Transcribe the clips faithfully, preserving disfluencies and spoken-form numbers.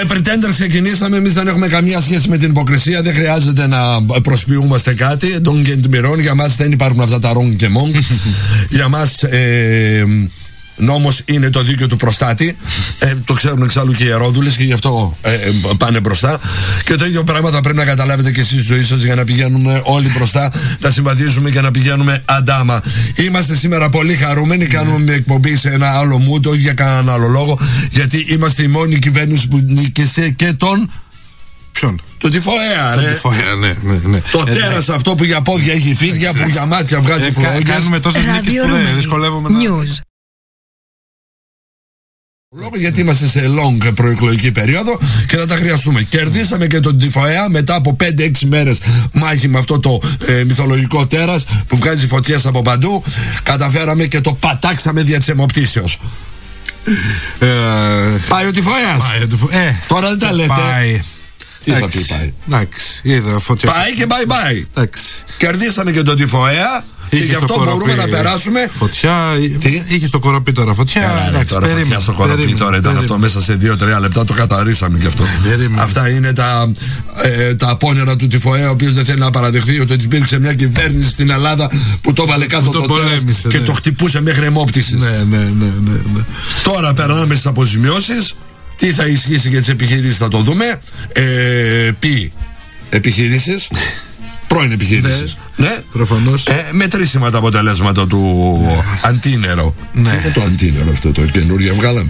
Pretender ξεκινήσαμε. Εμείς δεν έχουμε καμία σχέση με την υποκρισία. Δεν χρειάζεται να προσποιούμαστε κάτι. Don't get me wrong. Για μας δεν υπάρχουν αυτά τα wrong και monk. Για μας ε, νόμος είναι το δίκαιο του προστάτη. Ε, το ξέρουν εξάλλου και οι ιερόδουλες και γι' αυτό ε, ε, πάνε μπροστά. Και το ίδιο πράγμα θα πρέπει να καταλάβετε και εσείς στη ζωή σας για να πηγαίνουμε όλοι μπροστά, να συμβαδίζουμε και να πηγαίνουμε αντάμα. Είμαστε σήμερα πολύ χαρούμενοι. Κάνουμε μια εκπομπή σε ένα άλλο mood, όχι για κανέναν άλλο λόγο. Γιατί είμαστε η μόνη κυβέρνηση που νίκησε και τον. Ποιον? Το τυφοέα, ρε. Τυφοέα, ναι, ναι, ναι. Το ε, τέρας ναι. Αυτό που για πόδια έχει φίδια, που για μάτια βγάζει φλόγες. Κάνουμε τόσες νίκες που δεν δυσκολεύομαι να. Λόγω γιατί είμαστε σε long προεκλογική περίοδο και θα τα χρειαστούμε. Κερδίσαμε και τον τυφοέα μετά από πέντε έξι μέρες μάχη με αυτό το ε, μυθολογικό τέρας που βγάζει φωτιές από παντού. Καταφέραμε και το πατάξαμε δια της αιμοπτήσεως. Ε, πάει ο τυφοέας. Ε, Τώρα δεν τα λέτε. Πάει. Τι θα πει πάει. Εντάξει, είδα φωτιά. Πάει και bye bye. Κερδίσαμε και τον τυφοέα. Και γι' αυτό κοροπή, μπορούμε να περάσουμε. Φωτιά. Τι? Είχε το κοροπή τώρα. Φωτιά. Έλα, εντάξει, τώρα περίμενε, φωτιά στο κοροπή περίμενε, τώρα ήταν περίμενε. Αυτό μέσα σε δύο τρία λεπτά. Το καταρρίσαμε κι αυτό. Περίμενε. Αυτά είναι τα, ε, τα απόνερα του τυφοέα, ο οποίος δεν θέλει να παραδεχθεί ότι υπήρξε μια κυβέρνηση στην Ελλάδα που το βάλε κάτω το, το τέρας και ναι. Το χτυπούσε μέχρι αιμόπτησης. Ναι, ναι, ναι, ναι, ναι. Τώρα περνάμε στις αποζημιώσεις. Τι θα ισχύσει για τις επιχειρήσεις θα το δούμε. Ε, Π. Επιχειρήσεις. Πρώην επιχειρήσεις. Ναι, ναι. Προφανώς. Ε, μετρήσιμα τα αποτελέσματα του ναι. Αντίνερο. Ναι. Τι είναι το αντίνερο αυτό το καινούργιο βγάλαμε.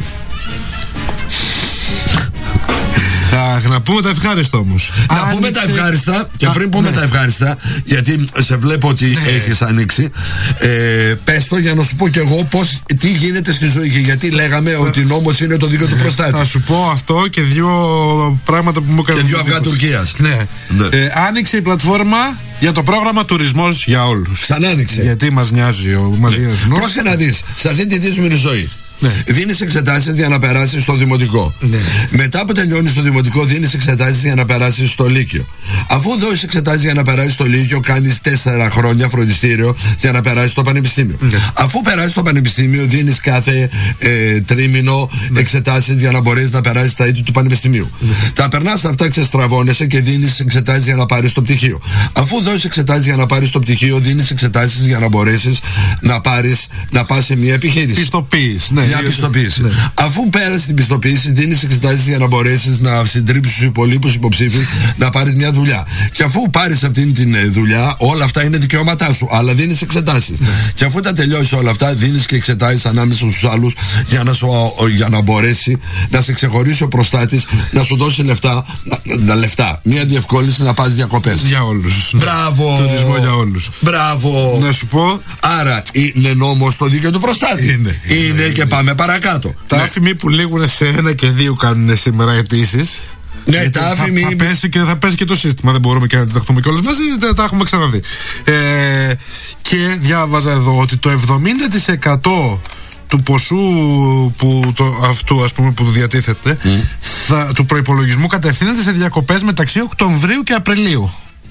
Αχ, να πούμε τα ευχάριστα όμως. Να Άνοιξε... πούμε τα ευχάριστα. Και Α, πριν πούμε ναι. τα ευχάριστα, γιατί σε βλέπω ότι ναι. έχεις ανοίξει. Ε, πες το για να σου πω κι εγώ πώς, τι γίνεται στη ζωή. Και γιατί λέγαμε θα... ότι νόμος είναι το δίκαιο του προστάτη. Θα σου πω αυτό και δύο πράγματα που μου έκαναν. Και δύο αυγά Τουρκίας. Ναι. ναι. Ε, άνοιξε η πλατφόρμα για το πρόγραμμα τουρισμός για όλους. Ξανά άνοιξε. Γιατί μας νοιάζει ο μας ναι. Πρόσεχε να δεις, σε αυτή τη δύσκολη ζωή. Ναι. Δίνεις εξετάσεις για να περάσεις στο δημοτικό. Ναι. Μετά που τελειώνεις στο δημοτικό, δίνεις εξετάσεις για να περάσεις στο λύκειο. Αφού δώσεις εξετάσεις για να περάσεις στο λύκειο, κάνεις τέσσερα χρόνια φροντιστήριο για να περάσεις στο πανεπιστήμιο. Ναι. Αφού περάσεις στο πανεπιστήμιο, δίνεις κάθε ε, τρίμηνο ναι. εξετάσεις για να μπορέσεις να περάσεις τα είδη του πανεπιστημίου. Ναι. Τα περνάς αυτά, ξεστραβώνεσαι και δίνεις εξετάσεις για να πάρεις το πτυχίο. Αφού δώσεις εξετάσεις για να πάρεις το πτυχίο, δίνεις εξετάσεις για να μπορέσεις να πάρεις, να πας σε μια επιχείρηση. Πιστοποίηση. Ναι. Μια πιστοποίηση. Ναι. Αφού πέρασε την πιστοποίηση, δίνεις εξετάσεις για να μπορέσεις να συντρίψεις τους υπολείπους υποψήφιους να πάρεις μια δουλειά. Και αφού πάρεις αυτήν την δουλειά, όλα αυτά είναι δικαιώματά σου. Αλλά δίνεις εξετάσεις. Ναι. Και αφού τα τελειώσεις όλα αυτά, δίνεις και εξετάσεις ανάμεσα στους άλλους για να, σου, για να μπορέσει να σε ξεχωρίσει ο προστάτης, να σου δώσει λεφτά, να, λεφτά. Μια διευκόλυνση να πας διακοπές. Για όλους. Μπράβο. Τουρισμό για όλους. Μπράβο. Να σου πω. Άρα είναι νόμος το δίκαιο του προστάτη. Είναι, είναι, είναι, είναι και πάμε παρακάτω. Τα άφημοι ναι. που λήγουν σε ένα και δύο κάνουν σήμερα αιτήσεις. Ναι, τα άφημοι. Θα, θα, πέσει και, θα πέσει και το σύστημα. Δεν μπορούμε και να διδαχτούμε κιόλας μαζί. Τα, τα έχουμε ξαναδεί. Ε, και διάβαζα εδώ ότι το εβδομήντα τοις εκατό του ποσού που το, αυτού ας πούμε που διατίθεται mm. θα, του προϋπολογισμού κατευθύνεται σε διακοπές μεταξύ Οκτωβρίου και Απριλίου.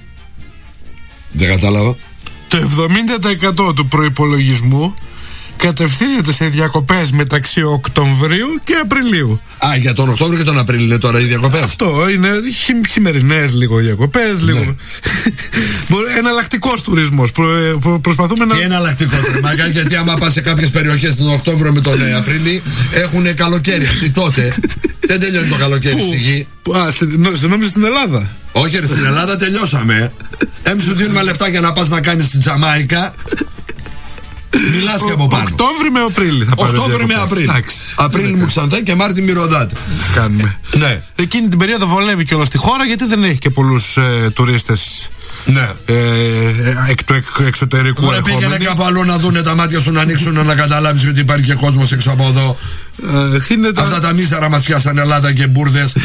Δεν κατάλαβα. Το εβδομήντα τοις εκατό του προϋπολογισμού κατευθύνεται σε διακοπές μεταξύ Οκτωβρίου και Απριλίου. Α, για τον Οκτώβριο και τον Απρίλιο είναι τώρα οι διακοπές. Αυτό είναι χει, χειμερινές λίγο διακοπές, λίγο. Ναι. Εναλλακτικός τουρισμός. Προ, προ, προσπαθούμε να. Τι εναλλακτικός, μαγά, γιατί άμα πας σε κάποιες περιοχές τον Οκτώβριο με τον Απρίλιο έχουν καλοκαίρι. Τι τότε δεν τελειώνει το καλοκαίρι στη γη. Α, στην νόμιζα στην Ελλάδα. Όχι, ρε, στην Ελλάδα τελειώσαμε. Έμ σου δίνουμε λεφτά για να πας να κάνεις στην Τζαμάικα. Μιλάς και από πάνω. Οκτώβρη με Απρίλη θα πάρει. Οκτώβρη με Απρίλη. Απρίλη μου Ξανθέ και Μάρτι Μυρωδάτη. Κάνουμε. Ναι. Εκείνη την περίοδο βολεύει κιόλας τη χώρα γιατί δεν έχει και πολλούς ε, τουρίστες. Ναι. Ε, εκ του εκ, εξωτερικού. Ωραία, πήγαινε κάπου αλλού να δούνε τα μάτια σου να ανοίξουν να καταλάβεις ότι υπάρχει και κόσμος έξω από εδώ. Ε, τα... Αυτά τα μίσαρα μας πιάσαν Ελλάδα και μπουρδες.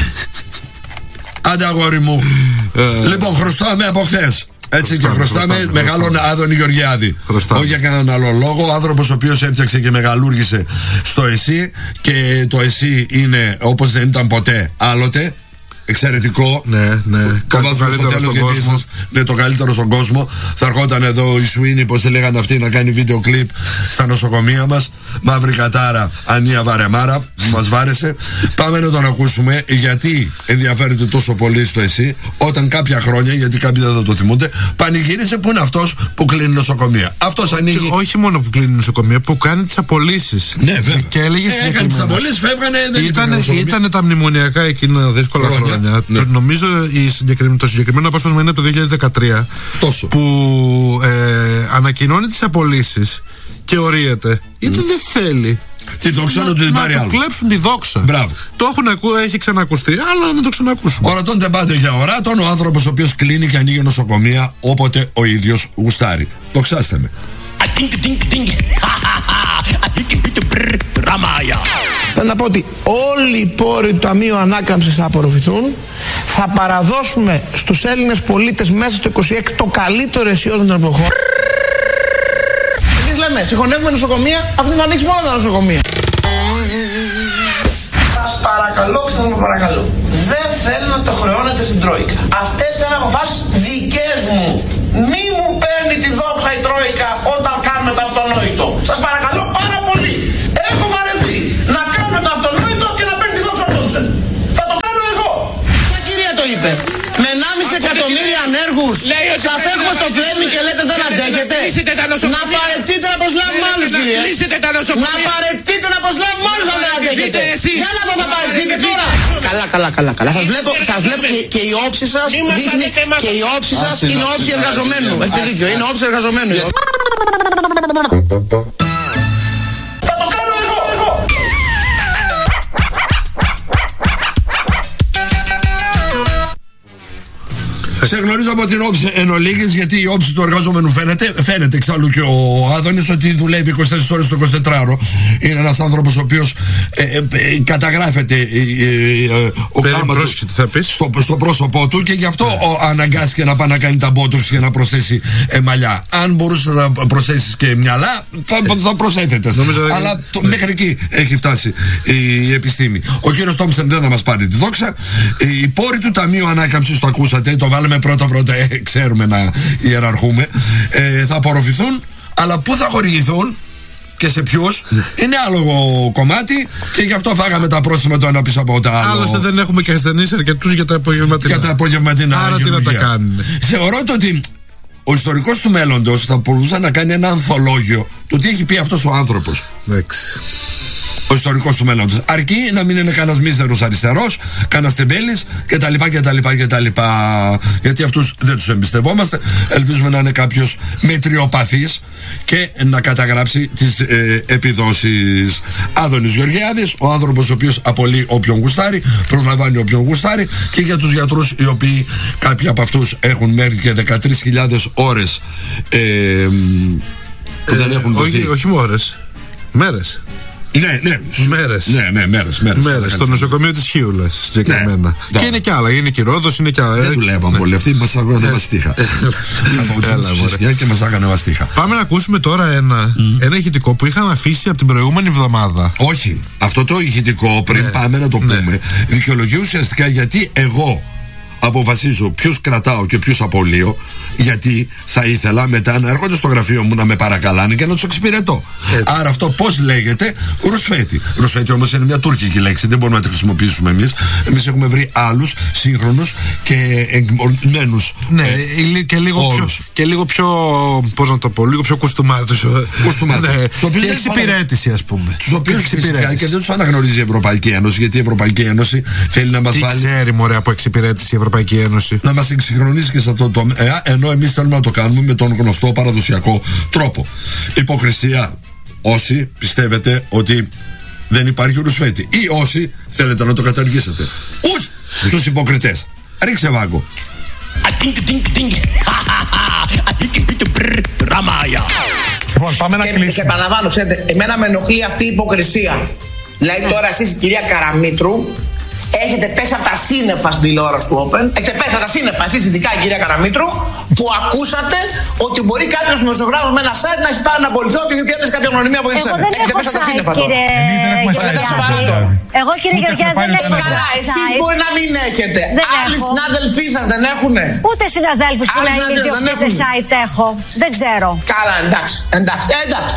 Άντε αγόρι μου. Ε... Λοιπόν, χρωστάμε από χθες. Έτσι χρωστάμε, και χρωστάμε, χρωστάμε μεγάλον Άδωνη Γεωργιάδη. Όχι για κανέναν άλλο λόγο. Ο άνθρωπος ο οποίος έφτιαξε και μεγαλούργησε στο ΕΣΥ. Και το ΕΣΥ είναι όπως δεν ήταν ποτέ άλλοτε. Εξαιρετικό. Ναι, ναι. Το, το καλύτερο στον κόσμο. Ναι, το καλύτερο στον κόσμο. Θα ερχόταν εδώ η Σουίνι, πώς τη λέγανε αυτή, να κάνει βίντεο κλιπ στα νοσοκομεία μας. μαύρη κατάρα, Ανία Βαρεμάρα, που μας βάρεσε. Πάμε να τον ακούσουμε, γιατί ενδιαφέρεται τόσο πολύ στο εσύ, όταν κάποια χρόνια, γιατί κάποιοι δεν θα το θυμούνται, πανηγύρισε που είναι αυτός που κλείνει νοσοκομεία. Αυτός ανοίγει. Και όχι μόνο που κλείνει νοσοκομεία, που κάνει τις απολύσεις. Ναι, βέβαια. Και έλεγε ε, έκανε τις απολύσεις, φεύγανε. Ήταν τα μνημονιακά εκείνα δύσκολα χρόνια. χρόνια. Ναι. Το, νομίζω η συγκεκριμένο, το συγκεκριμένο απόσπασμα είναι από το δύο χιλιάδες δεκατρία. Τόσο. Που ε, ανακοινώνει τις απολύσεις και ορίεται. Γιατί mm. δεν θέλει. Τη δόξα να, να του πάρει άλλο. Να του κλέψουν τη δόξα. Μπράβο. Το έχουν ακού, έχει ξανακουστεί, αλλά να το ξανακούσουμε. Ορατώνται πάντα για οράτων ο άνθρωπος ο οποίος κλείνει και ανοίγει νοσοκομεία όποτε ο ίδιος γουστάρει. Δοξάστε με. Θέλω να πω ότι όλοι οι πόροι του Ταμείου Ανάκαμψης θα απορροφηθούν. Θα παραδώσουμε στους Έλληνες πολίτες μέσα στο είκοσι έξι το καλύτερο αισιόδοξο των εποχών. Εμείς λέμε, συγχωνεύουμε νοσοκομεία, αυτή θα ανοίξει μόνο τα νοσοκομεία. Σας παρακαλώ, ξανά με παρακαλώ. Δεν θέλω να το χρεώνετε στην Τρόικα. Αυτές είναι αποφάσεις δικές μου. Μη μου παίρνει τη δόξα η Τρόικα όταν κάνουμε το αυτονόητο. Σας παρακαλώ πάρα πολύ. Έχω βαρεθεί να κάνουμε το αυτονόητο και να παίρνει τη δόξα ο Τόμψεν. Θα το κάνω εγώ. Ποια κυρία το είπε? Με ενάμιση εκατομμύρια ανέργους σας έχουμε στο φλέμι και λέτε δεν αντέχετε. Να παρετείτε να προσλάβουμε άλλους, κυρία. Να παρετείτε να προσλάβουμε άλλους αν δεν αντέχετε. Για να το παρετείτε τώρα. Καλά, καλά, καλά, καλά. Σας βλέπω, σας βλέπω και, και η όψη σας δείχνει και η όψη σας είναι όψη εργαζομένου. Έχετε δίκιο, είναι όψη εργαζομένου. Θα το κάνω εγώ, εγώ. Σε γνωρίζω από την όψη εν ολίγης, γιατί η όψη του εργαζόμενου φαίνεται. Φαίνεται εξάλλου και ο Άδωνης ότι δουλεύει είκοσι τέσσερις ώρες το εικοσιτετράωρο. Είναι ένας άνθρωπος ο οποίος ε, ε, ε, καταγράφεται ε, ε, ο κάμα του στο, στο πρόσωπό του και γι' αυτό ο, αναγκάστηκε να πάει να κάνει τα μπότοξ και να προσθέσει ε, μαλλιά. Αν μπορούσε να προσθέσει και μυαλά, θα, θα προσέθετε. Αλλά το, μέχρι εκεί έχει φτάσει η επιστήμη. Ο κύριος Τόμψεν δεν θα μας πάρει τη δόξα. Οι πόροι του Ταμείου Ανάκαμψης, το ακούσατε, το βάλαμε πρώτα-πρώτα, ε, ξέρουμε να ιεραρχούμε, ε, θα απορροφηθούν, αλλά πού θα χορηγηθούν και σε ποιους είναι άλλο κομμάτι και γι' αυτό φάγαμε τα πρόστιμα το ένα πίσω από τα άλλο. Άλλωστε δεν έχουμε και ασθενείς αρκετούς για τα απογευματινά. Για τα απογευματινά. Άρα τι να τα κάνουμε. Θεωρώ ότι ο ιστορικός του μέλλοντος θα μπορούσε να κάνει ένα ανθολόγιο του τι έχει πει αυτός ο άνθρωπος. Εντάξει. Ο ιστορικός του μέλλοντος. Αρκεί να μην είναι κανένας μίζερος αριστερός, κανένας τεμπέλης κτλ. κτλ, κτλ. Γιατί αυτούς δεν τους εμπιστευόμαστε. Ελπίζουμε να είναι κάποιος μετριοπαθής και να καταγράψει τις ε, επιδόσεις. Άδωνης Γεωργιάδης, ο άνθρωπος ο οποίος απολύει όποιον γουστάρει, προσλαμβάνει όποιον γουστάρει, και για τους γιατρούς οι οποίοι κάποιοι από αυτούς έχουν μέχρι και δεκατρείς χιλιάδες ώρες ε, που δεν έχουν δοθεί. Όχι, όχι ώρες, μέρες. Ναι, ναι. Μέρες. Ναι, ναι, μέρες. Μέρες, μέρες στο νοσοκομείο της Χίουλας συγκεκριμένα. Ναι, και είναι κι άλλα. Είναι και η Ρόδος, είναι κι άλλα. Δεν δουλεύαν ναι. πολύ. Αυτοί μας άγανε βαστίχα. Και μας άγανε βαστίχα. Πάμε να ακούσουμε τώρα ένα, mm. ένα ηχητικό που είχαμε αφήσει από την προηγούμενη εβδομάδα. Όχι. Αυτό το ηχητικό, πριν ναι. πάμε να το πούμε, ναι. δικαιολογεί ουσιαστικά γιατί εγώ αποφασίζω ποιους κρατάω και ποιους απολύω, γιατί θα ήθελα μετά να έρχονται στο γραφείο μου να με παρακαλάνε και να τους εξυπηρετώ. Έτσι. Άρα αυτό πώς λέγεται? Ρουσφέτη. Ρουσφέτη όμως είναι μια τουρκική λέξη, δεν μπορούμε να τη χρησιμοποιήσουμε εμείς. Εμείς έχουμε βρει άλλους σύγχρονους και εγκυμονημένους. Ναι, ε, και, λίγο πιο, και λίγο πιο, πώς να το πω, λίγο πιο κουστούμάτους. Κουστούμάτους. Ναι, και εξυπηρέτηση, ας πούμε. Τους οποίους φυσικά και δεν τους αναγνωρίζει η Ευρωπαϊκή Ένωση, γιατί η Ευρωπαϊκή Ένωση θέλει να μας Τι βάλει. ξέρει μωρέ από εξυπηρέτηση η Ευρωπαϊκή Ένωση? Να μας εξυγχρονίσει και σε αυτό το τομέα, ενώ εμείς θέλουμε να το κάνουμε με τον γνωστό παραδοσιακό τρόπο. Υποκρισία όσοι πιστεύετε ότι δεν υπάρχει ρουσφέτη, ή όσοι θέλετε να το καταργήσετε. Ους στους υποκριτές. Ρίξε βάγκο. Λοιπόν, πάμε να κλείσουμε. Και επαναλαμβάνω, ξέρετε, εμένα με ενοχλεί αυτή η υποκρισία. Δηλαδή τώρα εσείς, κυρία Καραμήτρου, έχετε πέσει από τα σύννεφα στην τηλεόραση του Open. Έχετε πέσει από τα σύννεφα, εσείς ειδικά η κυρία Καραμήτρου, που ακούσατε ότι μπορεί κάποιος δημοσιογράφος με ένα site να έχει πάρει ένα πολιτικό και έχει πιάσει κάποια γνωριμία από εσένα. Έχετε πέσει από τα σύννεφα τώρα. Εμείς δεν έχουμε site. Εγώ κύριε Γεωργιάδη δεν έχω. Καλά, εσείς μπορεί να μην έχετε. Άλλοι συνάδελφοί σας δεν έχουνε. Ούτε συναδέλφους που να είναι ιδιοκτήτες site έχω. Δεν ξέρω. Καλά, εντάξει. Εντάξει, εντάξει.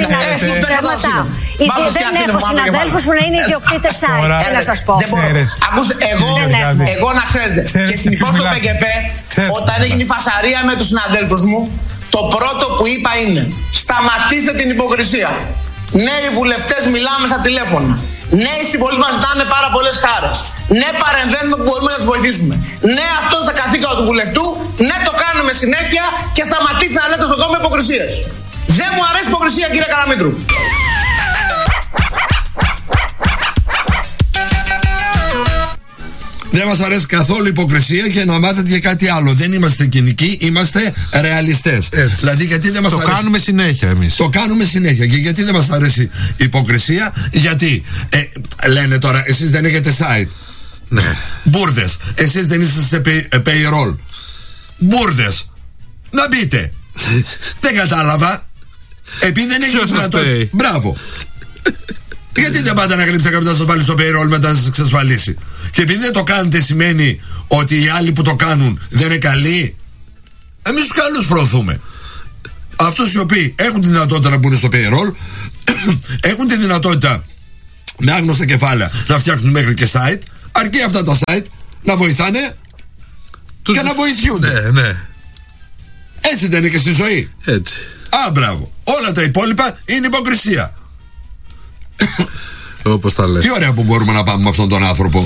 Δεν έχω συναδέλφους που να είναι ιδιοκτήτες site. Να σας πω. Ακούστε, εγώ να ξέρετε. Και συνήθως στο πι κέι πι, όταν έγινε η φασαρία με τους συναδέλφους μου, το πρώτο που είπα είναι σταματήστε την υποκρισία. Ναι, οι βουλευτές μιλάμε στα τηλέφωνα. Ναι, οι συμπολίτες μας ζητάνε πάρα πολλές χάρες. Ναι, παρεμβαίνουμε που μπορούμε να τους βοηθήσουμε. Ναι, αυτό είναι τα καθήκοντα του βουλευτού. Ναι, το κάνουμε συνέχεια και σταματήστε να λέτε στον κόσμο υποκρισίες. Δεν μου αρέσει η υποκρισία, κύριε Καραμήτρου. Δεν μας αρέσει καθόλου η υποκρισία και να μάθετε και κάτι άλλο. Δεν είμαστε κοινικοί, είμαστε ρεαλιστές. Δηλαδή, γιατί δεν μας το αρέσει... κάνουμε συνέχεια εμείς. Το κάνουμε συνέχεια. Και γιατί δεν μας αρέσει η υποκρισία, γιατί ε, λένε τώρα, εσείς δεν έχετε site. Ναι. Μπούρδες. Εσείς δεν είστε σε pay, payroll. Μπούρδες. Να μπείτε. Δεν κατάλαβα. Επειδή δεν έχετε δυνατότητα. Μπράβο. Γιατί δεν πάτε να γλύψετε κάποιο να σας βάλει στο payroll μετά να σας εξασφαλίσει. Και επειδή δεν το κάνετε σημαίνει ότι οι άλλοι που το κάνουν δεν είναι καλοί. Εμείς τους καλούς προωθούμε. Αυτούς οι οποίοι έχουν τη δυνατότητα να μπουν στο payroll, έχουν τη δυνατότητα με άγνωστα κεφάλαια να φτιάχνουν μέχρι και site, αρκεί αυτά τα site να βοηθάνε τους... και να βοηθιούνται. Ναι, ναι. Έτσι δεν είναι και στη ζωή. Έτσι. Α, μπράβο. Όλα τα υπόλοιπα είναι υποκρισία. Όπως τα λες. Τι ωραία που μπορούμε να πάμε με αυτόν τον άνθρωπο.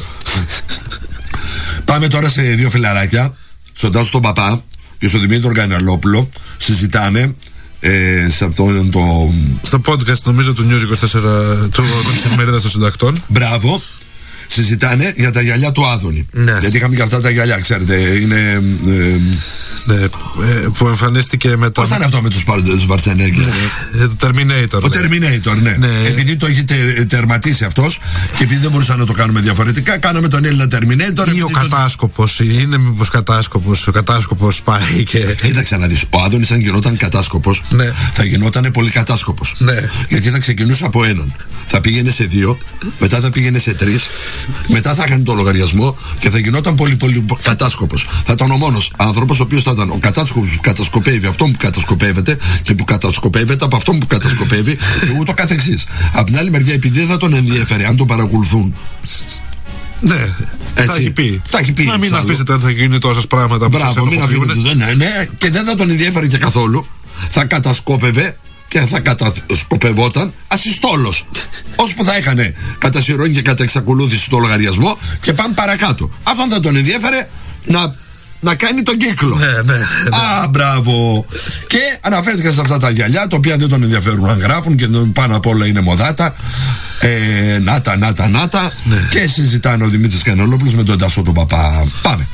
Πάμε τώρα σε δύο φιλαράκια, στον Τάσο τον Παπά και στον Δημήτρη Κανελόπουλο. Συζητάνε ε, σε αυτόν το... στο podcast νομίζω του News είκοσι τέσσερα, του Εφημερίδας των Συντακτών. Μπράβο. Συζητάνε για τα γυαλιά του Άδωνη. Ναι. Γιατί είχαμε και αυτά τα γυαλιά, ξέρετε. Είναι. Ε, ναι, ε, που εμφανίστηκε με τα. Πώς θα είναι αυτό με τους Βαρτσενέγκες. Ναι, το Terminator. Ο ναι. Terminator, ναι. ναι. Επειδή το έχει τε, τερματίσει αυτός και επειδή δεν μπορούσαν να το κάνουμε διαφορετικά, κάναμε τον Έλληνα Terminator. Ή ο κατάσκοπος. Το... Είναι μήπως κατάσκοπος. Ο κατάσκοπος πάει και. Κοίταξε να δεις. Ο Άδωνης, αν γινόταν κατάσκοπος, ναι. θα γινόταν πολύ κατάσκοπος. Ναι. Γιατί θα ξεκινούσε από έναν. Θα πήγαινε σε δύο, μετά θα πήγαινε σε τρεις. Μετά θα έκανε το λογαριασμό και θα γινόταν πολύ πολύ κατάσκοπος. Θα ήταν ο μόνος άνθρωπος ο οποίος θα ήταν ο κατάσκοπος που κατασκοπεύει αυτόν που κατασκοπεύεται και που κατασκοπεύεται από αυτόν που κατασκοπεύει και ούτω καθεξής. Απ' την άλλη μεριά, επειδή δεν θα τον ενδιαφέρει αν τον παρακολουθούν. Ναι, έτσι, τα έχει πει. Τα έχει πει. Να μην αφήσετε αν θα γίνει τόσες πράγματα που σας ενοχοποιούν. Ναι, ναι, και δεν θα τον ενδιαφέρει και καθόλου. Θα κατασκόπευε και θα κατασκοπευόταν ασυστόλος. Ώσπου θα είχαν κατά συρρόνι και κατά εξακολούθηση το λογαριασμό και πάμε παρακάτω. Αυτόν θα τον ενδιέφερε να, να κάνει τον κύκλο. Ναι, ναι, ναι. Α, μπράβο. Και αναφέρθηκα σε αυτά τα γυαλιά, τα οποία δεν τον ενδιαφέρουν αν γράφουν και πάνω απ' όλα είναι μοδάτα. Ε, νάτα, νάτα, νάτα. Ναι. Και συζητάνε ο Δημήτρης Κανελόπουλος με τον Τάσο τον Παπά. Πάμε.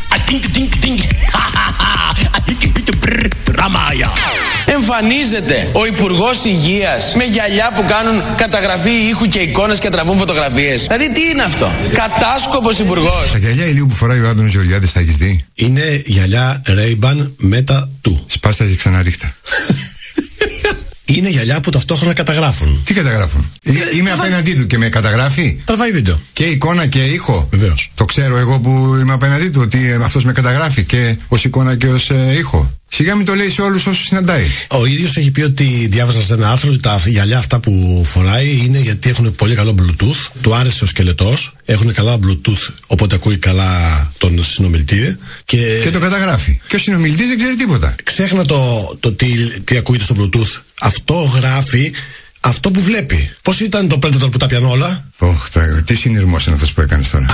Εμφανίζεται ο Υπουργός Υγείας με γυαλιά που κάνουν καταγραφή ήχου και εικόνες και τραβούν φωτογραφίες. Δηλαδή τι είναι αυτό? Κατάσκοπος υπουργός. Τα γυαλιά ηλίου που φοράει ο Άδωνης Γεωργιάδης τα έχεις δει? Είναι γυαλιά Ray-Ban Meta του. Σπάστα και ξαναρίχτα. Είναι γυαλιά που ταυτόχρονα καταγράφουν. Τι καταγράφουν? Ε, είμαι τραβά... απέναντί του και με καταγράφει. Τραβάει βίντεο. Και εικόνα και ήχο. Βεβαίως. Το ξέρω εγώ που είμαι απέναντί του ότι αυτός με καταγράφει και ως εικόνα και ως ε, ήχο. Σιγά μην το λέει σε όλους όσους συναντάει. Ο ίδιος έχει πει ότι διάβαζα σε ένα άρθρο ότι τα γυαλιά αυτά που φοράει είναι γιατί έχουν πολύ καλό Bluetooth. Του άρεσε ο σκελετός. Έχουν καλά Bluetooth, οπότε ακούει καλά τον συνομιλητή. Και, και το καταγράφει. Και ο συνομιλητής δεν ξέρει τίποτα. Ξέχνα το, το τι, τι ακούγεται στο Bluetooth. Αυτό γράφει αυτό που βλέπει. Πώς ήταν το Predator που τα πιάνει όλα? Ωχ, τι συνειρμός είναι αυτός που έκανες τώρα.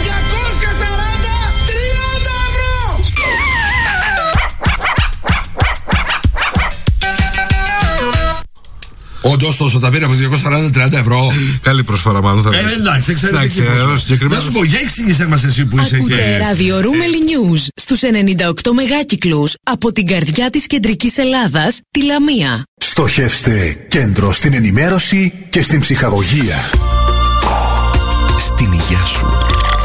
Όντως τόσο τα πήρε από διακόσια σαράντα με τριάντα ευρώ. Καλή προσφορά, μάλλον θα πει. Ε, εντάξει, εξαιρετική προσφορά. Να σου πω, για εξήγησέ μας εσύ που είσαι. Ακούτε ραδιορούμελη News στους ενενήντα οκτώ μεγάκυκλους από την καρδιά της κεντρικής Ελλάδας, τη Λαμία. Στοχεύστε κέντρο στην ενημέρωση και στην ψυχαγωγία. Στην υγεία σου.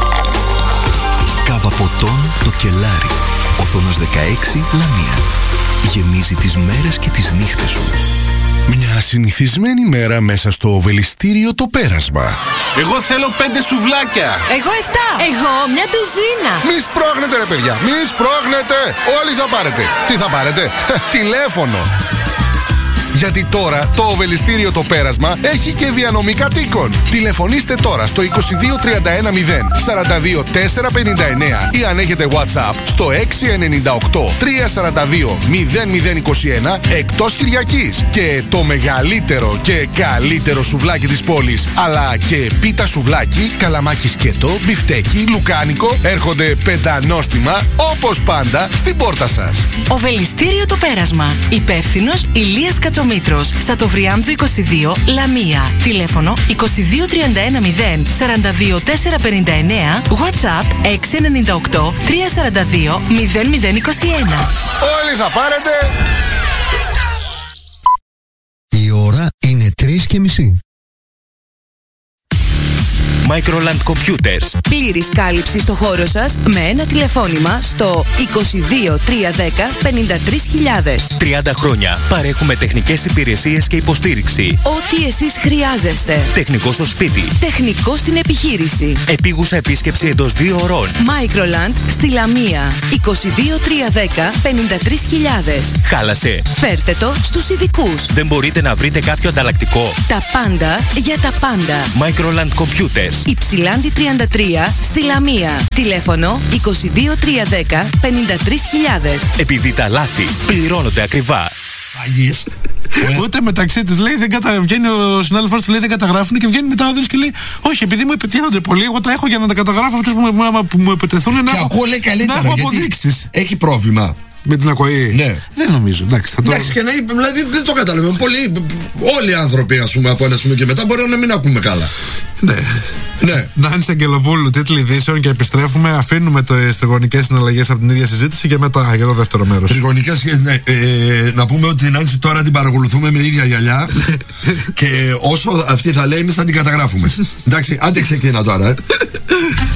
Κάβα ποτών το κελάρι. Οθόνος δεκαέξι, Λαμία. Γεμίζει τις μέρες και τις νύχτες σου. Μια συνηθισμένη μέρα μέσα στο Οβελιστήριο το πέρασμα. Εγώ θέλω πέντε σουβλάκια. Εγώ εφτά. Εγώ μια τουζίνα. Μη σπρώχνετε ρε παιδιά, μη σπρώχνετε. Όλοι θα πάρετε. Τι θα πάρετε? Τηλέφωνο. Γιατί τώρα το Οβελιστήριο το πέρασμα έχει και διανομή κατοίκων. Τηλεφωνήστε τώρα στο είκοσι δύο τριάντα ένα μηδέν σαράντα δύο τετρακόσια πενήντα εννέα ή αν έχετε WhatsApp στο έξι εννιά οκτώ τρία τέσσερα δύο μηδέν μηδέν είκοσι ένα εκτός Κυριακής. Και το μεγαλύτερο και καλύτερο σουβλάκι της πόλης, αλλά και πίτα σουβλάκι, καλαμάκι σκέτο, μπιφτέκι, λουκάνικο έρχονται πεντανόστιμα όπως πάντα στην πόρτα σας. Οβελιστήριο το πέρασμα. Υπεύθυνος Ηλίας Κατσομήτρος. Σατοβριάμβου είκοσι δύο, Λαμία. Τηλέφωνο είκοσι δύο τριάντα ένα μηδέν σαράντα δύο τετρακόσια πενήντα εννέα. WhatsApp έξι εννιά οκτώ τρία τέσσερα δύο μηδέν μηδέν είκοσι ένα. Όλοι θα πάρετε. Η ώρα είναι τρεις και μισή. Microland Computers. Πλήρης κάλυψη στο χώρο σας με ένα τηλεφώνημα στο είκοσι δύο τριακόσια δέκα πενήντα τρεις χιλιάδες. τριάντα χρόνια παρέχουμε τεχνικές υπηρεσίες και υποστήριξη. Ό,τι εσείς χρειάζεστε. Τεχνικό στο σπίτι. Τεχνικό στην επιχείρηση. Επίγουσα επίσκεψη εντός δύο ωρών. Microland στη Λαμία. είκοσι δύο τριακόσια δέκα πενήντα τρεις χιλιάδες. Χάλασε. Φέρτε το στους ειδικούς. Δεν μπορείτε να βρείτε κάποιο ανταλλακτικό? Τα πάντα για τα πάντα. Microland Computers. Υψηλάντη τριάντα τρία στη Λαμία. Τηλέφωνο είκοσι δύο τριακόσια δέκα πενήντα τρεις χιλιάδες. Επειδή τα λάθη πληρώνονται ακριβά. Αγίες. Ούτε μεταξύ τους λέει, δεν κατα... βγαίνει ο συνάδελφος του λέει δεν καταγράφουν και βγαίνει μετά ο Άδωνης και λέει όχι, επειδή μου επιτίθονται πολύ, εγώ τα έχω για να τα καταγράφω αυτούς που μου, που μου επιτεθούν να, και ακούω, λέει, καλύτερα, να έχω αποδείξεις. Έχει πρόβλημα. Με την ακοή. Ναι. Δεν νομίζω. Εντάξει, θα το... Εντάξει, και να, δηλαδή δεν το καταλαβαίνω. Πολλοί, όλοι οι άνθρωποι, ας πούμε, από ένα σημείο και μετά μπορεί να μην ακούμε καλά. Ναι. Ναι. Νάνση Αγγελοπούλου, τίτλοι ειδήσεων και επιστρέφουμε. Αφήνουμε τις τριγωνικές συναλλαγές από την ίδια συζήτηση και μετά για το δεύτερο μέρος. Τριγωνικές, ναι, ε, να πούμε ότι την Νάνση τώρα την παρακολουθούμε με ίδια γυαλιά και όσο αυτή θα λέει, εμείς θα την καταγράφουμε. Εντάξει, άντε ξεκίνα τώρα. Ε.